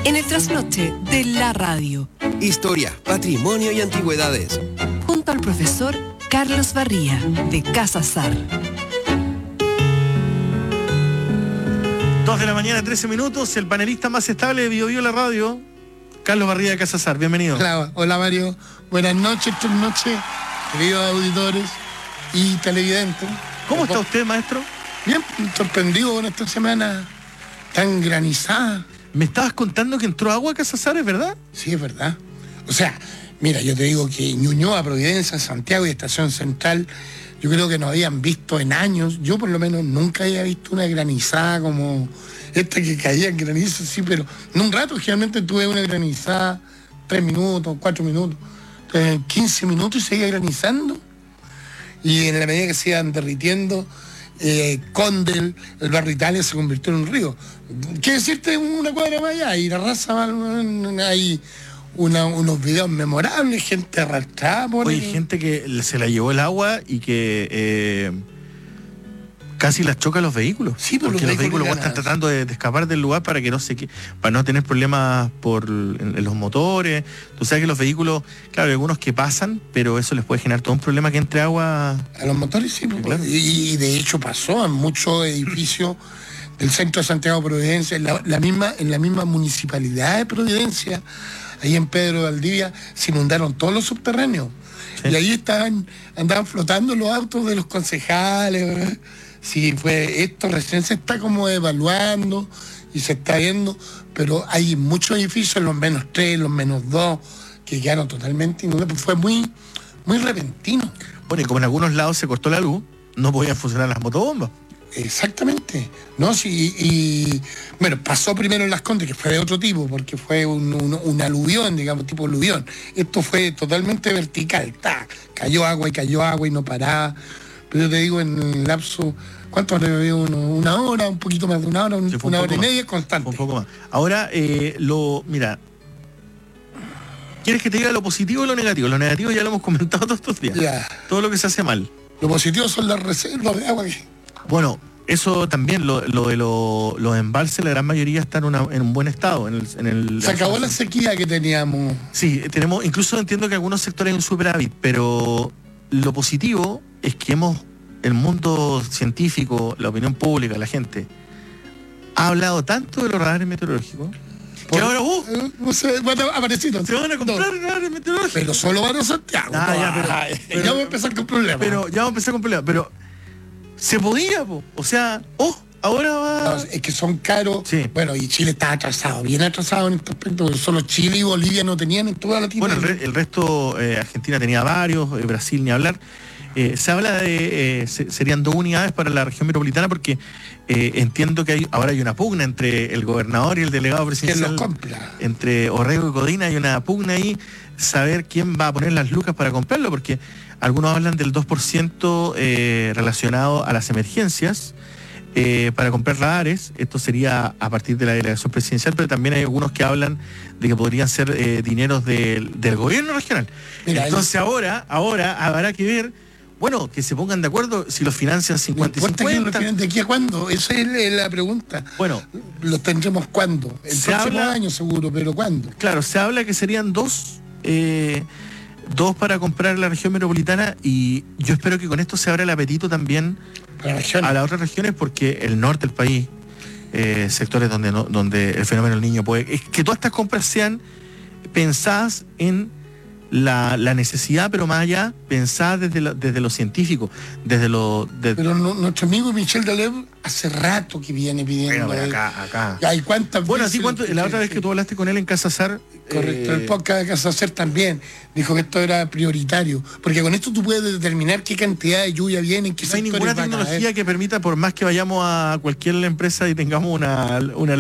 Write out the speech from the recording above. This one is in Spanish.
En el trasnoche de la radio. Historia, patrimonio y antigüedades. Junto al profesor Carlos Barría, de Casa Sar. 2 de la mañana, 13 minutos. El panelista más estable de Bio Bio la radio, Carlos Barría de Casa Sar. Bienvenido. Hola Mario. Buenas noches, queridos auditores y televidentes. ¿Cómo está usted, maestro? Bien, sorprendido con esta semana tan granizada. Me estabas contando que entró agua a Casa Sar, ¿es verdad? Sí, es verdad. O sea, mira, yo te digo que Ñuñoa, Providencia, Santiago y Estación Central, yo creo que no habían visto en años, yo por lo menos nunca había visto una granizada como esta que caía en granizo, sí, pero en un rato generalmente tuve una granizada, 3 minutos, 4 minutos, 15 minutos y seguía granizando. Y en la medida que se iban derritiendo, Condel, el barrio Italia se convirtió en un río. ¿Qué decirte? Una cuadra más allá y la raza, hay unos videos memorables, gente arrastrada por... Oye, gente que se la llevó el agua y que casi las choca los vehículos. Sí, porque los vehículos están tratando de escapar del lugar para que para no tener problemas en los motores. Tú sabes que los vehículos, claro, hay algunos que pasan, pero eso les puede generar todo un problema que entre agua a los motores, sí, claro. Y de hecho pasó en muchos edificios del centro de Santiago de Providencia, en la misma municipalidad de Providencia, ahí en Pedro de Valdivia, se inundaron todos los subterráneos. Sí. Y ahí andaban flotando los autos de los concejales, ¿verdad? Sí, esto recién se está como evaluando y se está viendo, pero hay muchos edificios, los -3, los -2, que quedaron totalmente inundados. Fue muy, muy repentino. Bueno, y como en algunos lados se cortó la luz, no podían funcionar las motobombas. Exactamente, ¿no? Sí, y bueno, pasó primero en Las Condes, que fue de otro tipo, porque fue un aluvión, digamos, tipo aluvión. Esto fue totalmente vertical, cayó agua y no paraba. Pero yo te digo, en el lapso, ¿cuánto habrá bebido uno? ¿Una hora? ¿Un poquito más de una hora? Sí, una hora y media constante. Un poco más. Ahora, mira, ¿quieres que te diga lo positivo o lo negativo? Lo negativo ya lo hemos comentado todos estos días. Ya. Todo lo que se hace mal. Lo positivo son las reservas de agua. Bueno, eso también, lo de los embalses, la gran mayoría están en un buen estado. Se acabó la sequía que teníamos. Sí, incluso entiendo que algunos sectores hay un superávit, pero lo positivo es que el mundo científico, la opinión pública, la gente, ha hablado tanto de los radares meteorológicos que ahora se van a comprar radares meteorológicos. Pero solo van a Santiago. Pero ya vamos a empezar con problemas. Pero se podía, o sea, ahora va... No, es que son caros. Sí. Bueno, y Chile está atrasado, bien atrasado en este aspecto, porque solo Chile y Bolivia no tenían en toda Latinoamérica. Bueno, el resto, Argentina tenía varios, Brasil ni hablar. Se habla de, serían 2 unidades para la región metropolitana, porque entiendo que ahora hay una pugna entre el gobernador y el delegado presidencial. Entre Orrego y Codina hay una pugna ahí, saber quién va a poner las lucas para comprarlo, porque algunos hablan del 2% relacionado a las emergencias para comprar radares. Esto sería a partir de la delegación presidencial, pero también hay algunos que hablan de que podrían ser dineros del gobierno regional. Mira, entonces ahora habrá que ver, bueno, que se pongan de acuerdo si los financian 50 y 50. ¿De aquí a cuándo? Esa es la pregunta. Bueno, ¿los tendremos cuándo? El próximo año seguro, pero ¿cuándo? Claro, se habla que serían 2 para comprar la región metropolitana, y yo espero que con esto se abra el apetito también a las otras regiones, porque el norte del país, sectores donde el fenómeno del Niño es que todas estas compras sean pensadas en la necesidad, pero más allá, pensadas desde lo científico, Pero nuestro amigo Michel Deleuze hace rato que viene pidiendo. Bueno, acá. ¿Hay cuántas veces? La otra vez que tú hablaste con él en Casa Sar. Correcto, el podcast de Casa Sar también dijo que esto era prioritario, porque con esto tú puedes determinar qué cantidad de lluvia viene, en qué sectores. No hay ninguna tecnología que permita, por más que vayamos a cualquier empresa y tengamos una